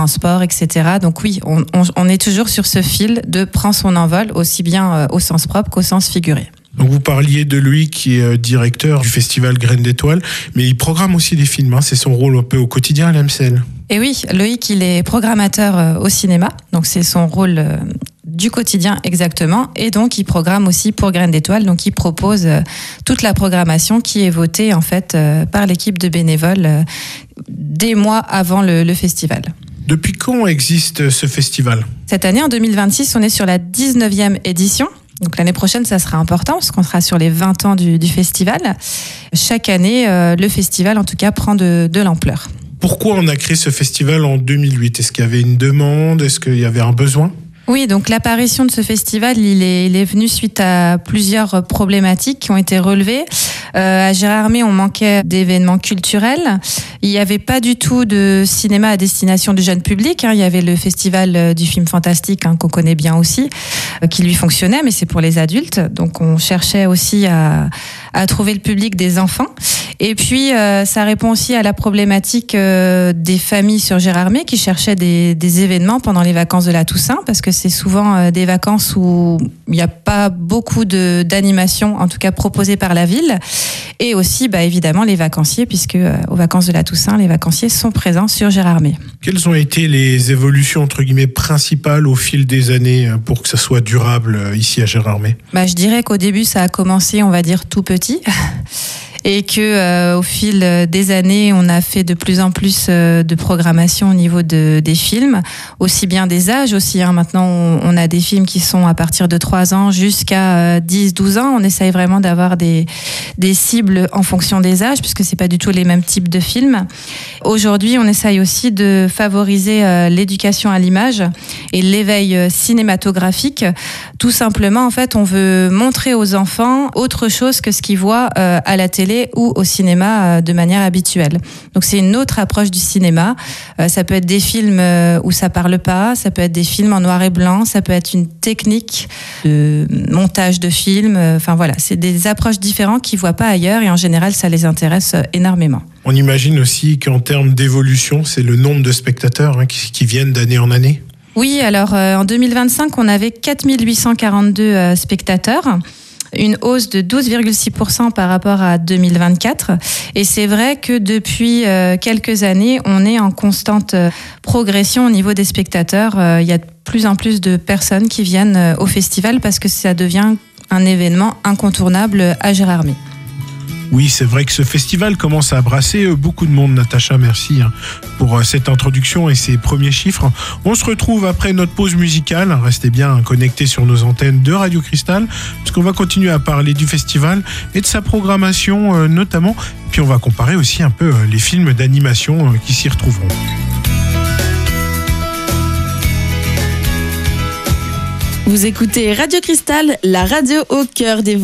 transport, etc. Donc oui, on est toujours sur ce fil de prend son envol, aussi bien au sens propre qu'au sens figuré. Donc vous parliez de lui qui est directeur du festival Graines d'étoiles, mais il programme aussi des films, hein. C'est son rôle un peu au quotidien à l'AMCL. Et oui, Loïc, il est programmateur au cinéma, donc c'est son rôle du quotidien exactement, et donc il programme aussi pour Graines d'étoiles, donc il propose toute la programmation qui est votée en fait par l'équipe de bénévoles des mois avant le festival. Depuis quand existe ce festival ? Cette année, en 2026, on est sur la 19e édition. Donc l'année prochaine, ça sera important parce qu'on sera sur les 20 ans du festival. Chaque année, le festival, en tout cas, prend de l'ampleur. Pourquoi on a créé ce festival en 2008 ? Est-ce qu'il y avait une demande ? Est-ce qu'il y avait un besoin ? Oui, donc l'apparition de ce festival, il est venu suite à plusieurs problématiques qui ont été relevées. À Gérardmer, on manquait d'événements culturels. Il n'y avait pas du tout de cinéma à destination du jeune public. Il y avait le festival du film fantastique, qu'on connaît bien aussi, qui lui fonctionnait, mais c'est pour les adultes. Donc on cherchait aussi à trouver le public des enfants. Et puis, ça répond aussi à la problématique des familles sur Gérardmer qui cherchaient des événements pendant les vacances de la Toussaint, parce que c'est souvent des vacances où il n'y a pas beaucoup d'animation, en tout cas proposées par la ville. Et aussi, évidemment, les vacanciers, puisque aux vacances de la Toussaint, les vacanciers sont présents sur Gérardmer. Quelles ont été les évolutions, entre guillemets, principales au fil des années pour que ça soit durable ici à Gérardmer ? Je dirais qu'au début, ça a commencé, on va dire, tout petit. Et que au fil des années, on a fait de plus en plus de programmation au niveau des films, aussi bien des âges aussi. Maintenant, on a des films qui sont à partir de 3 ans jusqu'à 10-12 ans. On essaye vraiment d'avoir des cibles en fonction des âges, puisque c'est pas du tout les mêmes types de films. Aujourd'hui, on essaye aussi de favoriser l'éducation à l'image et l'éveil cinématographique. Tout simplement, en fait, on veut montrer aux enfants autre chose que ce qu'ils voient à la télé ou au cinéma de manière habituelle. Donc c'est une autre approche du cinéma. Ça peut être des films où ça parle pas, ça peut être des films en noir et blanc, ça peut être une technique de montage de films. Voilà, c'est des approches différentes qu'ils voient pas ailleurs et en général ça les intéresse énormément. On imagine aussi qu'en termes d'évolution, c'est le nombre de spectateurs qui viennent d'année en année. Oui, alors en 2025, on avait 4842 spectateurs. Une hausse de 12,6% par rapport à 2024. Et c'est vrai que depuis quelques années, on est en constante progression au niveau des spectateurs. Il y a de plus en plus de personnes qui viennent au festival parce que ça devient un événement incontournable à Gérardmer. Oui, c'est vrai que ce festival commence à brasser beaucoup de monde. Natacha, merci pour cette introduction et ces premiers chiffres. On se retrouve après notre pause musicale. Restez bien connectés sur nos antennes de Radio Cristal, puisqu'on va continuer à parler du festival et de sa programmation notamment. Puis on va comparer aussi un peu les films d'animation qui s'y retrouveront. Vous écoutez Radio Cristal, la radio au cœur des